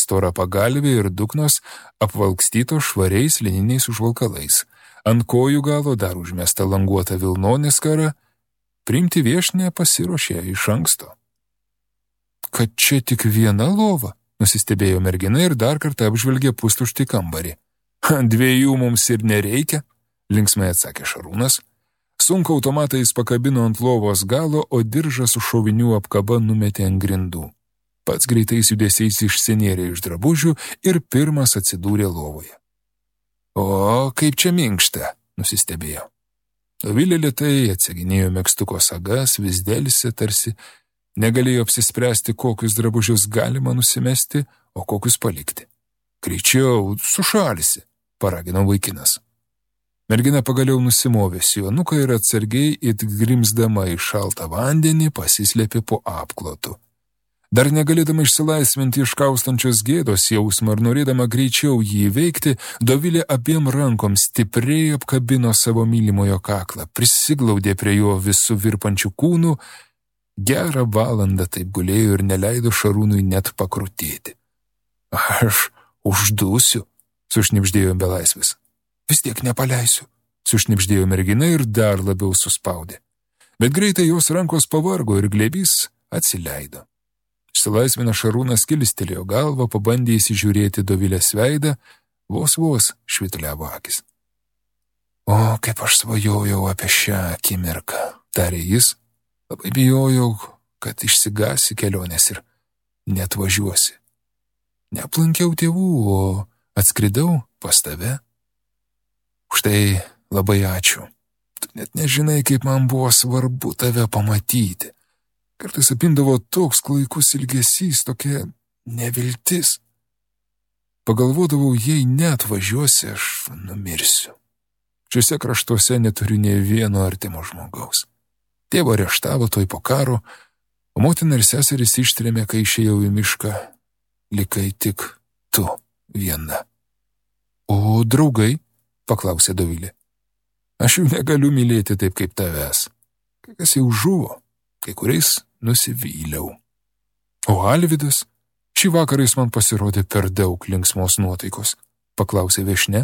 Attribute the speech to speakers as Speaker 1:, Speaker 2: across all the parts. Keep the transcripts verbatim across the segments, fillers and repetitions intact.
Speaker 1: stora pagalvė ir duknos apvalkstytos švariais lininiais užvalkalais. Ant kojų galo dar užmesta languota vilnonės skara. Priimti viešinę pasiruošė iš anksto. Kad čia tik viena lova, nusistebėjo mergina ir dar kartą apžvelgė pustuštį kambarį. Dviejų mums ir nereikia, linksmai atsakė Šarūnas. Sunku automatą jis pakabino ant lovos galo, o diržą su šovinių apkaba numetė ant grindų. Pats greitais judesiais išsinėrė iš drabužių ir pirmas atsidūrė lovoje. O, kaip čia minkšta, nusistebėjo. Dovilė lėtai atsiginėjo megztuko sagas, vis dėlisi tarsi negalėjo apsispręsti, kokius drabužius galima nusimesti, o kokius palikti. Greičiau, sušalisi, paragino vaikinas. Mergina pagaliau nusimovė sijonuką ir atsargiai it grimsdama į šaltą vandenį pasislėpė po apklotu. Dar negalėdama išsilaisvinti iš kaustančios gėdos jausmą ir norėdama greičiau jį įveikti, Dovilė abiem rankom stipriai apkabino savo mylimojo kaklą, prisiglaudė prie jo visų virpančių kūnų, gerą valandą taip gulėjo ir neleido Šarūnui net pakrutėti. Aš uždūsiu, sušnibždėjo belaisvis. Vis tiek nepaleisiu, sušnibždėjo mergina ir dar labiau suspaudė. Bet greitai jos rankos pavargo ir glėbys atsileido. Išsilaisvina Šarūnas kilstelėjo galvą, pabandė įsižiūrėti Dovilės veidą, vos vos švituliavo akis. O, kaip aš svajojau apie šią akimirką, tarė jis, labai bijojau, kad išsigasi kelionės ir net važiuosi. Neaplankiau tėvų, o atskridau pas tave. Už tai labai ačiū. Tu net nežinai, kaip man buvo svarbu tave pamatyti. Kartais apimdavo toks klaikus ilgesys, tokia neviltis. Pagalvodavau, jei net važiuosi, aš numirsiu. Šiuose kraštuose neturiu nė vieno artimo žmogaus. Tėvą areštavo toj po karo, o motina ir seseris ištrėmė, kai išėjau į mišką. Likai tik tu viena. O draugai? Paklausė Dovilė. Aš jų negaliu mylėti taip kaip tavęs. Kai kas jau žuvo, kai kuriais nusivyliau. O Alvydas? Šį vakarą jis man pasirodė per daug linksmos nuotaikos, paklausė viešnia.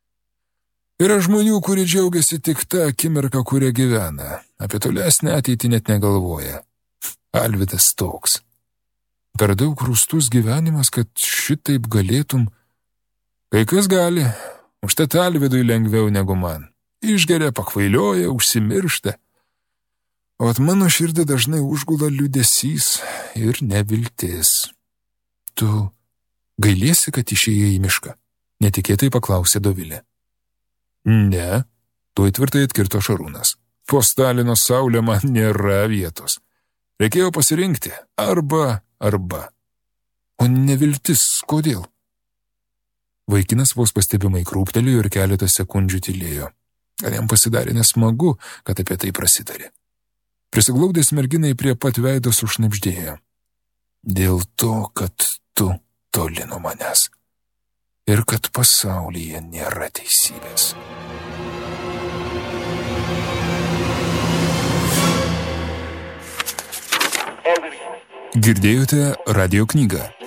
Speaker 1: Yra žmonių, kurie džiaugiasi tik tą akimirką, kurie gyvena. Apie tolesnę ateitį net negalvoja. Alvydas toks. Per daug rūstus gyvenimas, kad šitaip galėtum. Kai kas gali. Užtat Alvydui lengviau negu man. Išgeria, pakvailioja, užsimiršta. O at mano širdį dažnai užgula liūdesys ir neviltis. Tu gailiesi, kad išėjai į mišką? Netikėtai paklausė Dovilė. Ne, tuoj tvirtai atkirto Šarūnas. Po Stalino saulė man nėra vietos. Reikėjo pasirinkti arba arba. O neviltis, kodėl? Vaikinas vos pastebimai krūptelėjo ir keletą sekundžių tylėjo. Gal jam pasidarė nesmagu, kad apie tai prasitarė. Prisiglaudęs merginai prie pat veido sušnibždėjo. Dėl to, kad tu toli nuo manęs. Ir kad pasaulyje nėra teisybės. Girdėjote radijo knygą.